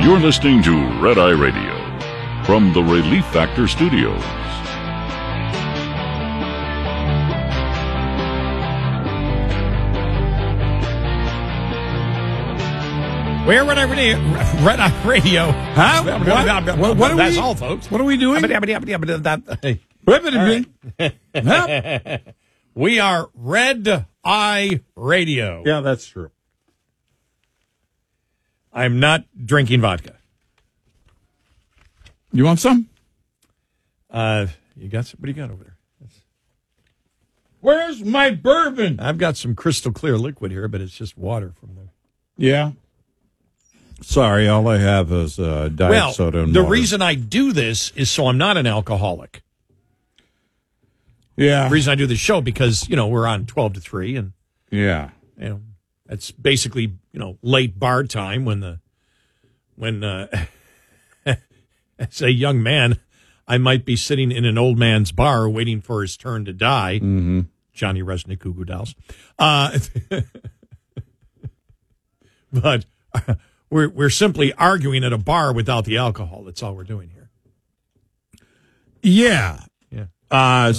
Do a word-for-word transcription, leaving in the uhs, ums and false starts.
You're listening to Red Eye Radio from the Relief Factor Studios. We're Red Eye Radio. Red Eye Radio. Huh? What? What, what are That's we, all, folks. What are we doing? We are Red Eye Radio. Yeah, that's true. I'm not drinking vodka. You want some? Uh, you got some? What do you got over there? That's, Where's my bourbon? I've got some crystal clear liquid here, but it's just water from there. Yeah. Sorry, all I have is uh, diet well, soda and the water. reason I do this is so I'm not an alcoholic. Yeah. The reason I do this show because, you know, we're on twelve to three, and Yeah. you know, that's basically, you know, late bar time when the when uh, as a young man, I might be sitting in an old man's bar waiting for his turn to die. Mm-hmm. Johnny Resnick, Goo Goo Dolls. Uh, but uh, we're we're simply arguing at a bar without the alcohol. That's all we're doing here. Yeah. Yeah. Uh,